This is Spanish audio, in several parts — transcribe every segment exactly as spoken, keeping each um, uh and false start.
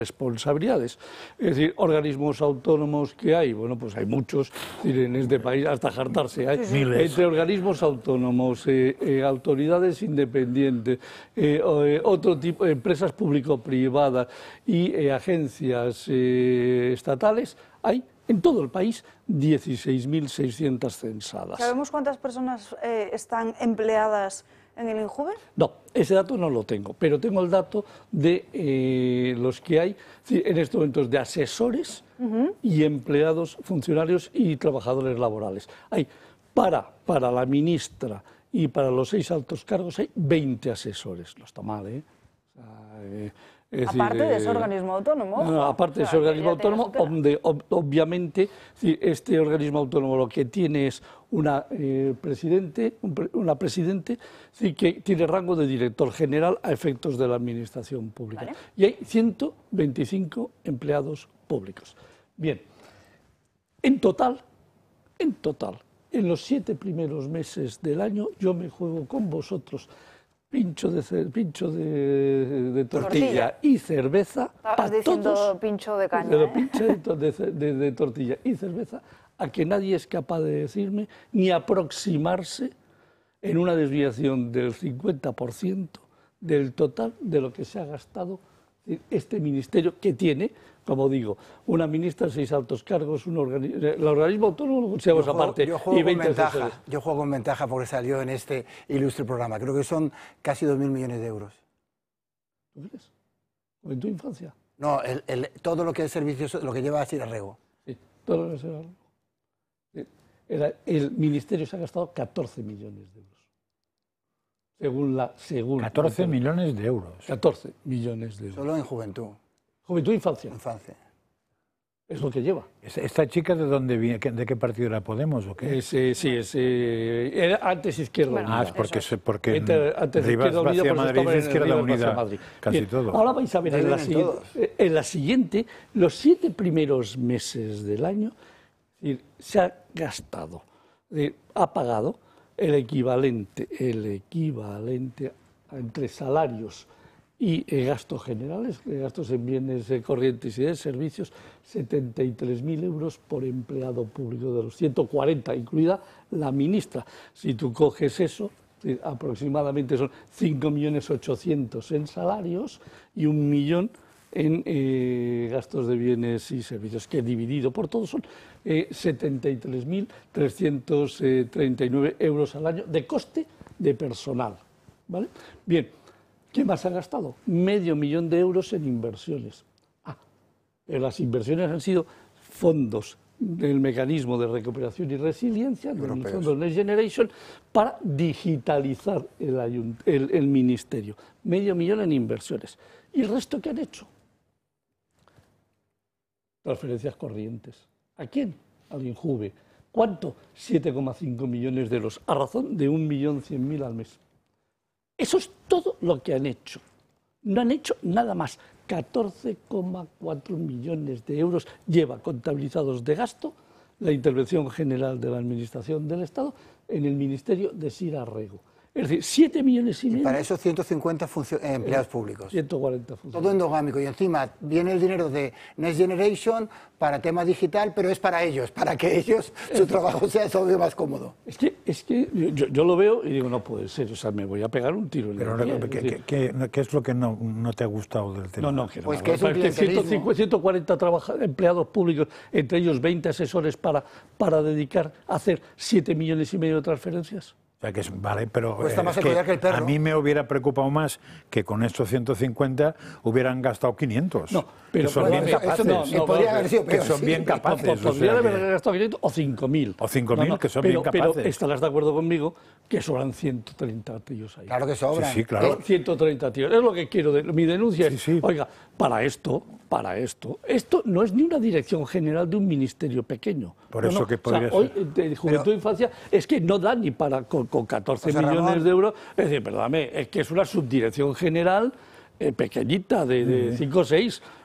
responsabilidades. Es decir, organismos autónomos que hay, bueno, pues hay muchos, es decir, en este país hasta jartarse hay, sí, sí. entre organismos autónomos, eh, eh, autoridades independientes, eh, eh, otro tipo, empresas público-privadas y eh, agencias eh, estatales, hay en todo el país dieciséis mil seiscientas censadas. ¿Sabemos cuántas personas eh, están empleadas en el INJUVE? No, ese dato no lo tengo, pero tengo el dato de eh, los que hay en estos momentos de asesores uh-huh. y empleados, funcionarios y trabajadores laborales. Hay para, para la ministra y para los seis altos cargos hay veinte asesores. No está mal, ¿eh? O sea, eh Es aparte decir, de ese organismo autónomo. No, aparte de ese organismo autónomo, donde ob, obviamente este organismo autónomo lo que tiene es una eh, presidente, un, una presidente sí, que tiene rango de director general a efectos de la administración pública. ¿Vale? Y hay ciento veinticinco empleados públicos. Bien, en total, en total, en los siete primeros meses del año yo me juego con vosotros pincho de, pincho de, de tortilla, tortilla y cerveza. Estabas diciendo todos, pincho de caña. De, ¿eh? Pincho de, de, de, de tortilla y cerveza, a que nadie es capaz de decirme ni aproximarse en una desviación del cincuenta por ciento del total de lo que se ha gastado este ministerio, que tiene, como digo, una ministra, seis altos cargos, un organismo, el organismo autónomo lo consideramos aparte. Yo juego, y veinte con ventaja, asesores. yo juego con ventaja porque salió en este ilustre programa. Creo que son casi dos mil millones de euros. ¿Tú crees? ¿O en tu infancia? No, el, el, todo lo que es servicios, lo que lleva a Sirarrego. Sí, todo lo que es Sirarrego. El, el ministerio se ha gastado catorce millones de euros. Según la, según catorce millones de euros. catorce millones de euros. Solo en juventud. Juventud e infancia. Infancia. Es lo que lleva. ¿Esta chica de dónde viene? ¿De qué partido era? ¿Podemos o qué? Es, eh, sí, es, eh, era antes Izquierda bueno, Unida. Ah, es porque, eso. porque Entre, antes Rivas Izquierda Unida, hacia Madrid es Izquierda Unida, Madrid. casi Bien, todo. Ahora vais a ver en la, siguiente, en la siguiente, los siete primeros meses del año, se ha gastado, ha pagado el equivalente, el equivalente entre salarios y eh, gastos generales, gastos en bienes eh, corrientes y de servicios, setenta y tres mil euros por empleado público, de los ciento cuarenta, incluida la ministra. Si tú coges eso, eh, aproximadamente son cinco millones ochocientos en salarios y un millón en eh, gastos de bienes y servicios, que dividido por todos son eh, setenta y tres mil trescientos treinta y nueve euros al año de coste de personal. ¿Vale? Bien, ¿qué más ha gastado? Medio millón de euros en inversiones. Ah, las inversiones han sido fondos del mecanismo de recuperación y resiliencia, del fondo Next Generation, para digitalizar el, el, el ministerio. Medio millón en inversiones. ¿Y el resto qué han hecho? Transferencias corrientes. ¿A quién? Al INJUVE. ¿Cuánto? siete coma cinco millones de euros, a razón de un millón cien mil al mes. Eso es todo lo que han hecho. No han hecho nada más. catorce coma cuatro millones de euros lleva contabilizados de gasto la Intervención General de la Administración del Estado en el Ministerio de Sirarrego. Es decir, siete millones y medio. Y para esos ciento cincuenta eh, empleados públicos. ciento cuarenta funcionarios. Todo endogámico. Y encima viene el dinero de Next Generation para tema digital, pero es para ellos, para que ellos, su trabajo sea todavía más cómodo. Es que, es que yo, yo lo veo y digo, no puede ser, o sea, me voy a pegar un tiro en pero el no, pie. ¿qué, Es decir, ¿qué, qué, ¿Qué es lo que no, no te ha gustado del tema? No, no, que pues no, que es un clientelismo. ciento cuarenta empleados públicos, entre ellos veinte asesores para, para dedicar a hacer siete millones y medio de transferencias. O sea, que es, vale, pero pues está eh, más es que que el perro. A mí me hubiera preocupado más que con estos ciento cincuenta hubieran gastado quinientos. No, pero que son bueno, bien eso, capaces. eso no, no, podría haber sido peor, que son sí, bien capaces. Podría o sea, haber que... gastado quinientos o cinco mil. O cinco mil, no, no, que son pero, bien capaces. Pero estarás de acuerdo conmigo que sobran ciento treinta tíos ahí. Claro que sobran. Sí, sí, claro. ciento treinta tíos. Es lo que quiero. De, mi denuncia sí, es, sí. oiga, para esto, para esto, esto no es ni una dirección general de un ministerio pequeño. Por no, eso no. que podría o sea, ser. Hoy, de Juventud pero, e Infancia, es que no da ni para, con, con catorce José millones Ramón, de euros. Es decir, perdóname, es que es una subdirección general eh, pequeñita, de cinco o seis.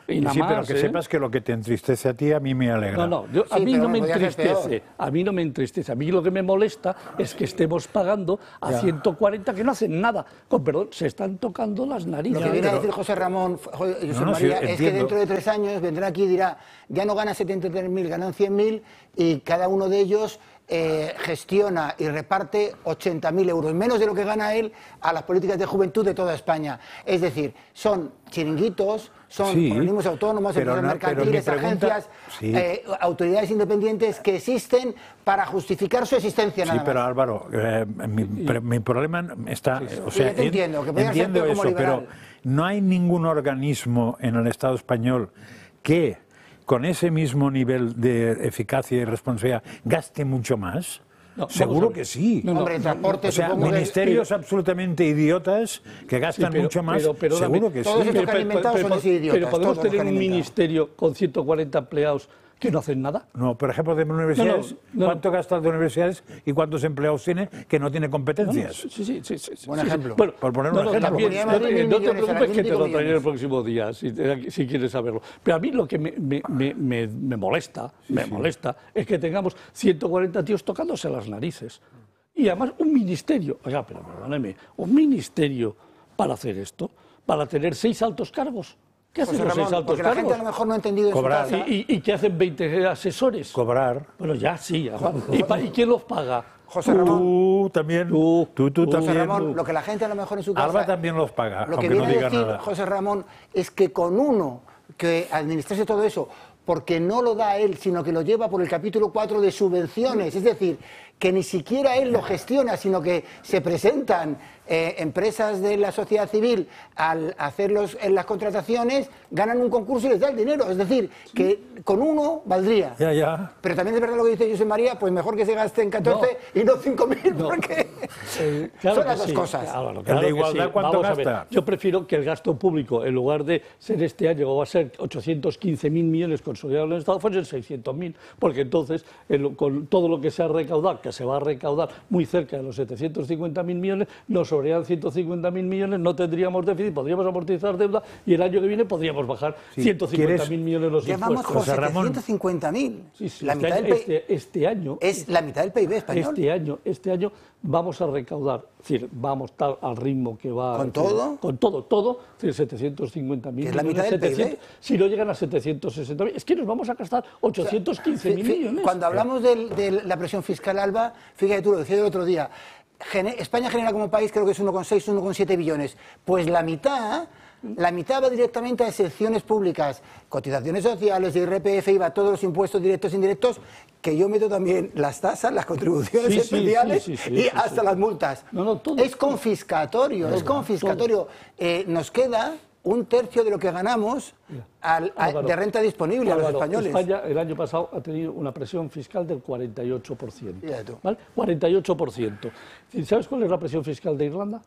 Y nada sí, pero más, que ¿eh? sepas que lo que te entristece a ti, a mí me alegra. No, no, yo- a Sí, mí pero no me podría ser entristece, peor. a mí no me entristece. A mí lo que me molesta es que estemos pagando a ciento cuarenta que no hacen nada. Con perdón, se están tocando las narices. Lo que viene a pero- decir José Ramón, José No, no, María, sí, es que entiendo. dentro de tres años vendrá aquí y dirá, ya no ganan setenta y tres mil, ganan cien mil y cada uno de ellos eh, gestiona y reparte ochenta mil euros, menos de lo que gana él a las políticas de juventud de toda España. Es decir, son chiringuitos, son Sí, organismos autónomos, pero empresas no- pero mercantiles, mi pregunta- agencias, sí. eh, autoridades independientes que existen para justificar su existencia Sí, nada pero más. Álvaro, eh, mi, pre- mi problema está, o Sí, sea, yo te en- entiendo, que podría ser entiendo peor como eso, pero liberal. no hay ningún organismo en el Estado español que con ese mismo nivel de eficacia y responsabilidad gaste mucho más. No, vamos a Seguro ver. que sí. No, no, Hombre, transporte, O sea, supongo que- ministerios absolutamente idiotas que gastan Sí, pero- mucho más, pero- pero dame- seguro que Todos sí. estos que han inventado son así idiotas, pero podemos todos los que tener han un inventado. ministerio con ciento cuarenta empleados que no hacen nada. No, por ejemplo, de universidades, No, no, no. ¿cuánto gasta de universidades y cuántos empleados tiene que no tiene No, no, competencias? sí, sí, sí, sí, sí, Buen sí, sí. ejemplo. Bueno, Por poner un no, no, ejemplo. también, Comunidad de no, Madrid, te- mil no te millones, preocupes que te Olímpico, lo traeré el millones. próximo día, si, si quieres saberlo. Pero a mí lo que me, me, me, me, me molesta, me molesta, es que tengamos ciento cuarenta tíos tocándose las narices. Y además un ministerio, oiga, pero perdóneme, un ministerio para hacer esto, para tener seis altos cargos. ¿Qué hacen José los seis Ramón, altos porque la gente a cargos? lo mejor no ha entendido en su Cobrar. casa. ¿Y, y, y qué hacen veinte asesores? Cobrar. Bueno, ya sí. ajá. ¿Y, pa- ¿Y quién los paga? José Ramón, Tú también. Tú, tú, tú tú. también. José Ramón, lo que la gente a lo mejor en su casa... Alba también los paga, Lo que aunque no viene a diga decir nada. José Ramón es que con uno que administrase todo eso, porque no lo da él, sino que lo lleva por el capítulo cuatro de subvenciones, es decir, que ni siquiera él lo gestiona, sino que se presentan eh, empresas de la sociedad civil al hacer los, en las contrataciones, ganan un concurso y les da el dinero. Es decir, que con uno valdría. Ya, ya. Pero también es verdad lo que dice José María, pues mejor que se gasten catorce y no cinco mil, porque Eh, claro son que las dos sí, cosas. claro, El claro de que igualdad, sí. ¿cuánto Vamos a ver, gasta? yo prefiero que el gasto público, en lugar de ser este año, o va a ser ochocientos quince mil millones consolidados en el Estado, fuesen seiscientos mil, porque entonces, el- con todo lo que se ha recaudado, que se va a recaudar muy cerca de los setecientos cincuenta mil millones, nos sobrarían ciento cincuenta mil millones, no tendríamos déficit, podríamos amortizar deuda y el año que viene podríamos bajar Sí, ciento cincuenta mil ¿quieres- millones los Llevamos impuestos. José Ramón. setecientos cincuenta mil. Sí, sí, La este, mitad año, del P I B. este- este año Es la mitad del P I B español. Este año, este año vamos a recaudar, es decir, vamos a estar al ritmo que va. ¿Con es decir, todo? Con todo, todo, es decir, setecientos cincuenta mil Que es la millones, mitad del P I B. setecientos, si no llegan a setecientos sesenta mil, es que nos vamos a gastar ochocientos quince mil Fi- fi- millones. Cuando hablamos del- de la presión fiscal, Alba, fíjate tú, lo decía el otro día, gene- España genera como país creo que es uno coma seis, uno coma siete billones. Pues la mitad, la mitad va directamente a excepciones públicas, cotizaciones sociales, I R P F, I V A, todos los impuestos directos e indirectos, que yo meto también las tasas, las contribuciones Sí, sí, especiales sí, sí, sí, y sí, hasta sí. las multas. No, no, todo. Es confiscatorio, es confiscatorio. Eh, nos queda un tercio de lo que ganamos al- a- Álvaro, de renta disponible a los Álvaro, españoles. España el año pasado ha tenido una presión fiscal del cuarenta y ocho por ciento. Fíjate tú. ¿Vale? cuarenta y ocho por ciento. ¿Y ¿Sabes cuál es la presión fiscal de Irlanda?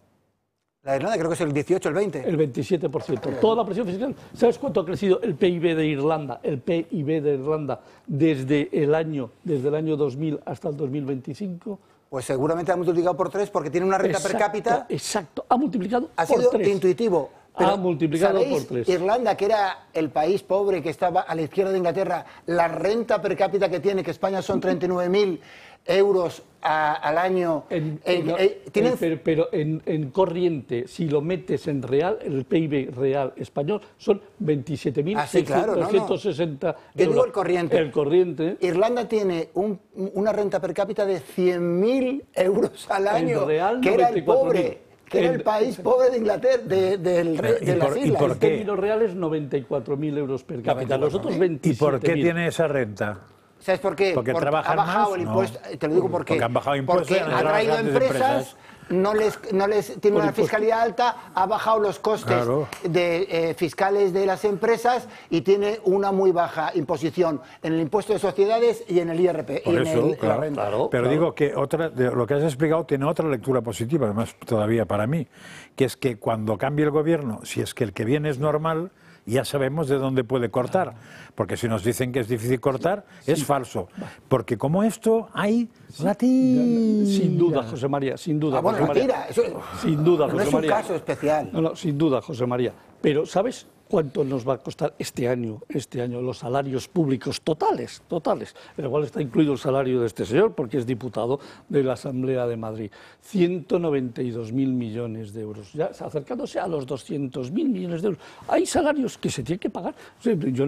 La Irlanda creo que es el dieciocho, el veinte. El veintisiete por ciento. Toda la presión fiscal. ¿Sabes cuánto ha crecido el P I B de Irlanda? El P I B de Irlanda desde el año, desde el año dos mil hasta el dos mil veinticinco. Pues seguramente ha multiplicado por tres porque tiene una renta per cápita. Exacto. Ha multiplicado Ha por sido tres. intuitivo. Ha multiplicado ¿sabéis? por tres. Irlanda, que era el país pobre que estaba a la izquierda de Inglaterra, la renta per cápita que tiene, que España son treinta y nueve mil euros a- al año. En- en- no, eh, tienen- en- pero pero en, en corriente, si lo metes en real, el P I B real español son veintisiete mil Ah, sí, claro, no, no. doscientos sesenta Yo digo euros. el corriente. El corriente. Irlanda tiene un- una renta per cápita de cien mil euros al año, real, que era el noventa y cuatro mil. pobre, que era En- el país pobre de Inglaterra, de, del re- ¿Y de las por- y islas. por En qué? términos reales, noventa y cuatro mil euros per cápita. noventa y cuatro Nosotros mil. ¿Y veintisiete por qué mil. tiene esa renta? ¿Sabes por qué? ¿Porque trabajan ha bajado más? el No. impuesto, te lo digo porque, Porque han bajado impuestos porque y han ha entrado traído las grandes empresas, empresas. no les, no les tiene Por una impuestos. fiscalidad alta, ha bajado los costes Claro. de, eh, fiscales de las empresas y tiene una muy baja imposición en el impuesto de sociedades y en el I R P. Por y en eso, el, claro, la renta. claro. Pero digo que otra, de lo que has explicado tiene otra lectura positiva, además todavía para mí, que es que cuando cambie el gobierno, si es que el que viene es normal, ya sabemos de dónde puede cortar. Porque si nos dicen que es difícil cortar, es falso. Porque como esto hay una tira. Sin duda, José María, sin duda. Ah, bueno, José María. mentira, eso Sin duda, no José es un María. caso especial. No, no, sin duda, José María. Pero, ¿sabes? cuánto nos va a costar este año, este año los salarios públicos totales, totales, en el cual está incluido el salario de este señor, porque es diputado de la Asamblea de Madrid. ciento noventa y dos mil millones de euros, ya acercándose a los doscientos mil millones de euros. Hay salarios que se tienen que pagar. Yo